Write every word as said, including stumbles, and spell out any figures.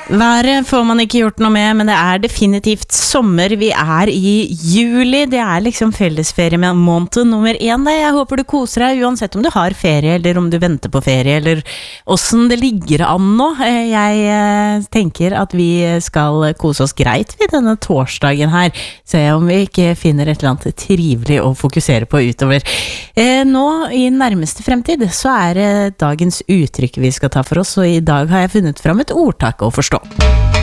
Været får man ikke gjort noe med, men det er definitivt sommer. Vi er i juli, det er liksom fellesferie med måned nummer én. Jeg håper du koser deg uansett om du har ferie, eller om du venter på ferie, eller hvordan det ligger an nå. Jeg tenker at vi skal kose oss greit ved denne torsdagen her, se om vi ikke finner et eller annet trivelig å fokusere på utover. Nå i nærmeste fremtid så er det dagens uttrykk vi skal ta for oss, og i dag har jeg funnet fram et ordtak å forstå.